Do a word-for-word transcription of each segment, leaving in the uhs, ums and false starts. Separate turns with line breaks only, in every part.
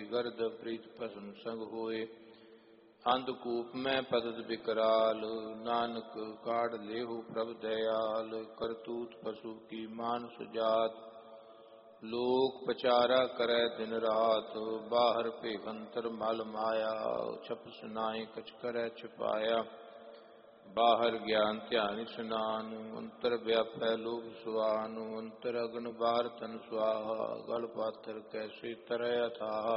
गर्द प्रीत भस्म संग होए। अंधकूप में पतत बिकराल, नानक काढ़ लेहु प्रभ दयाल। करतूत पशु की मानस जात, लोक पचारा करे दिन रात। बाहर पेखंतर मल माया, छप सुनाए कछ करे छिपाया। बाहर ज्ञान ध्यान स्नान, अंतर व्यापै लोभ सुआन। अंतर अग्न बाहर तन स्वाहा, गल पात्र कैसे तरय अथाह।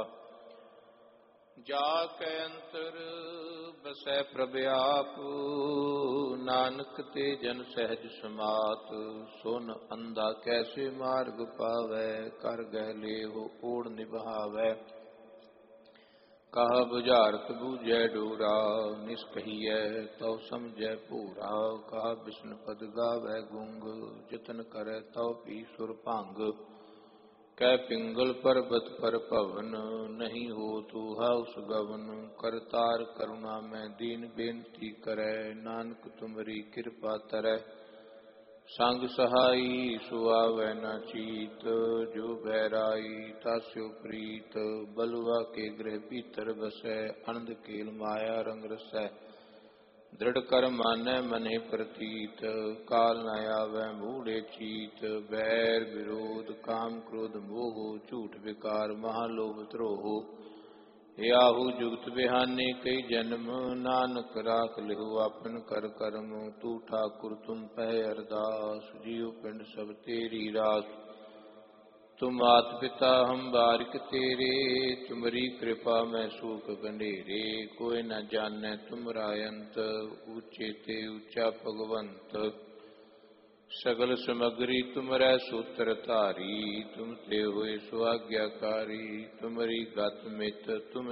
जाकै अंतर बसै प्रभ आप, नानक ते जन सहज समात। सुन अंधा कैसे मार्ग पावै, कर गह लेहु ओढ़ निभावै। कहा बुझारत बूझै डोरा, निष्कहियै तव समझै पूरा। कहा विष्णु पद गावै गुंग, जतन करै तव पी सुर भंग। कै पिंगल पर्वत पर पवन, नहीं हो तू हाउस गवन। करतार करुणा मैं दीन बेनती करै, नानक तुमरी कृपा तरै। संग सहाई सुआवै न चीत, जो बैराई तास्यो प्रीत। बलुआ के गृह भीतर बसै, आनंद केल माया रंग रसै। दृढ़ कर मानै मने प्रतीत, काल न आवै मूढ़े चीत। बैर विरोध काम क्रोध मोह, झूठ विकार महालोभ द्रोह। याहू जुगत बिहाने कई जन्म, नानक राख लिहु आपन कर करम। तू ठाकुर तुम पै अरदास, जियो पिंड सब तेरी रास। तुम मात पिता हम बारिक तेरे, तुमरी कृपा मैं सूख गंढेरे। कोई न जानै तुमरा अंत, ऊंचे ते ऊंचा भगवंत। सगल समग्री तुमरै सूत्र धारी, तुम ते होए सुआज्ञाकारी। तुमरी गत मित तुम